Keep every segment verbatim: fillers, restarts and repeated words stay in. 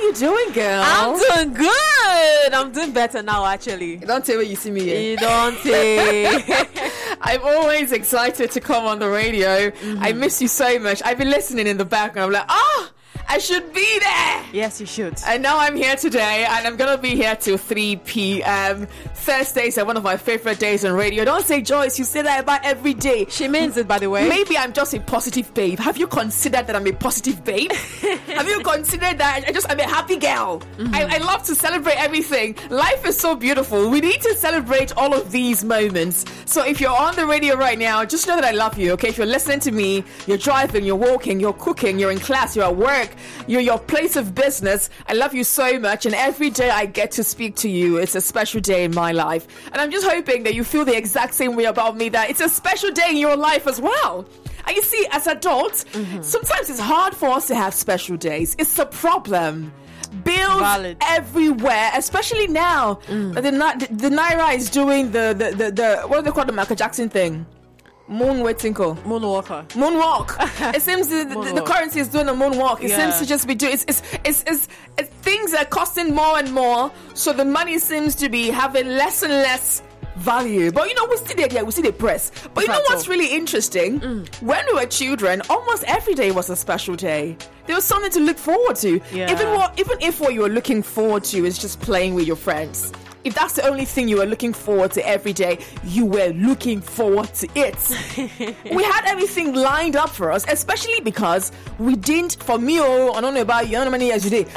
you doing, girl? I'm doing good. I'm doing better now, actually. Don't tell when you see me here. You don't say. I'm always excited to come on the radio. Mm-hmm. I miss you so much. I've been listening in the background. I'm like, ah, oh, I should be there. Yes, you should. And now I'm here today, and I'm going to be here till three p.m. Thursdays are one of my favorite days on radio. Don't say, Joyce, you say that about every day. She means it, by the way. Maybe I'm just a positive babe. Have you considered that I'm a positive babe? Have you considered that I just I'm a happy girl? Mm-hmm. I, I love to celebrate everything. Life is so beautiful. We need to celebrate all of these moments. So if you're on the radio right now, just know that I love you, okay? If you're listening to me, you're driving, you're walking, you're cooking, you're in class, you're at work, you're your place of business. I love you so much, and every day I get to speak to you, it's a special day in my life. And I'm just hoping that you feel the exact same way about me, that it's a special day in your life as well. And you see, as adults, mm-hmm. sometimes it's hard for us to have special days. It's a problem. Bills Valid. everywhere, especially now mm. that the, the, the Naira is doing the, the, the, the, what do they call the Michael Jackson thing? Moon tinkle. Moonwalker. Moonwalk. It seems the, the, the currency is doing a moonwalk. It yeah. seems to just be doing. It's it's, it's it's it's things are costing more and more, so the money seems to be having less and less value. But you know, we see the yeah, we see the press. But you know what's really interesting? Mm. When we were children, almost every day was a special day. There was something to look forward to. Yeah. Even what, even if what you were looking forward to is just playing with your friends. If that's the only thing you were looking forward to every day, you were looking forward to it. We had everything lined up for us, especially because we didn't, for me, oh, I don't know about you, I don't know how many years you did.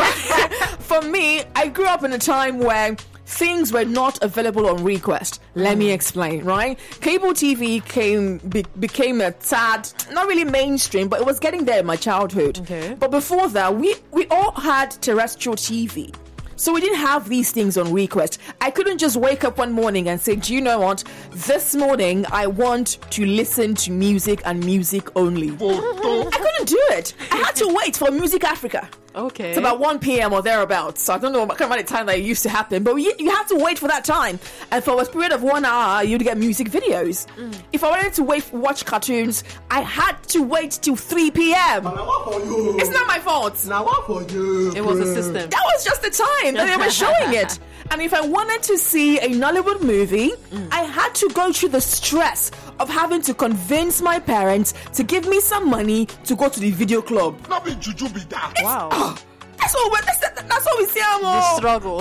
For me, I grew up in a time where things were not available on request. Let mm. me explain, right? Cable T V came be, became a tad, not really mainstream, but it was getting there in my childhood. Okay. But before that, we, we all had terrestrial T V. So we didn't have these things on request. I couldn't just wake up one morning and say, do you know what? This morning, I want to listen to music and music only. I couldn't do it. I had to wait for Music Africa. Okay. It's about one p.m. or thereabouts. So I don't know what kind of time that it used to happen. But you, you have to wait for that time. And for a period of one hour, you'd get music videos. Mm. If I wanted to wait watch cartoons, I had to wait till three p.m. It's not my fault. Now what for you? It was a system. That was just the time that they were showing it. And if I wanted to see a Nollywood movie, mm. I had to go through the stress of having to convince my parents to give me some money to go to the video club. Not be juju be that. Wow. Oh, that's all. That's, that's all we see. The struggle.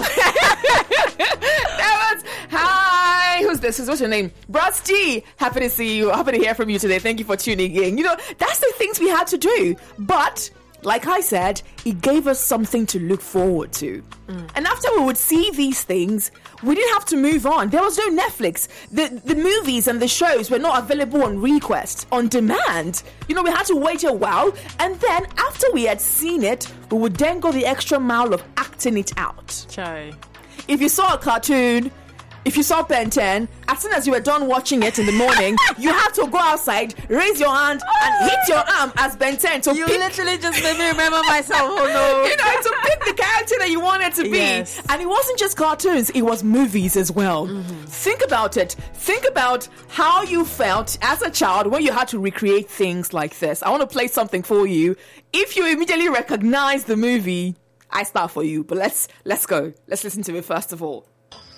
That was hi. Who's this? What's your name? Bros T. Happy to see you. Happy to hear from you today. Thank you for tuning in. You know, that's the things we had to do, but. Like I said, it gave us something to look forward to. Mm. And after we would see these things, we didn't have to move on. There was no Netflix. The the movies and the shows were not available on request, on demand. You know, we had to wait a while. And then after we had seen it, we would then go the extra mile of acting it out. Chai. If you saw a cartoon, if you saw Ben ten, as soon as you were done watching it in the morning, you have to go outside, raise your hand, and hit your arm as Ben ten. So you pick, literally just made me remember myself. Oh no! You know, to pick the character that you wanted to be. Yes. And it wasn't just cartoons; it was movies as well. Mm-hmm. Think about it. Think about how you felt as a child when you had to recreate things like this. I want to play something for you. If you immediately recognize the movie, I start for you. But let's let's go. Let's listen to it first of all.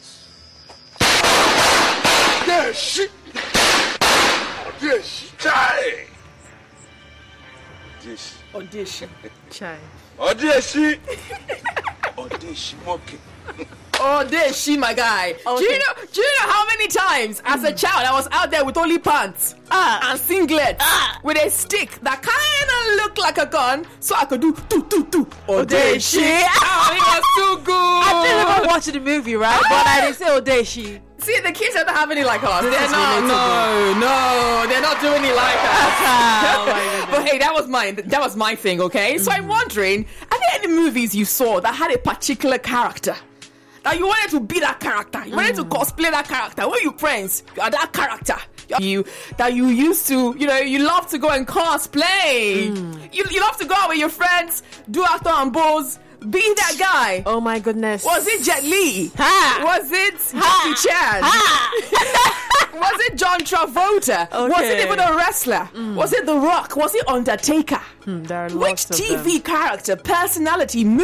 Odeshi. Odeshi. Chai. Odeshi. Odeshi. Chai. Odeshi. Odeshi monkey. Odeshi, my guy. Okay. Do you know? Do you know how many times as mm. a child I was out there with only pants ah. and singlets ah. with a stick that kind of looked like a gun, so I could do do do do. Odeshi. Oh, it was too good. I didn't even watch the movie, right? Ah. But I didn't say Odeshi. See, the kids don't have any like us. They're not, no, no, they're not doing it like us. Oh, but hey, that was my that was my thing, okay? So mm. I'm wondering, are there any movies you saw that had a particular character? That you wanted to be that character, you wanted mm. to cosplay that character. When you friends, you are that character. You that you used to, you know, you love to go and cosplay. Mm. You you love to go out with your friends, do actor and bows. Be that guy. Oh my goodness. Was it Jet Li? Ha. Was it Jackie Chan? Ha. Was it John Travolta? Okay. Was it even a wrestler? Mm. Was it The Rock? Was it Undertaker? Hmm, there are Which lots of T V them. character, personality,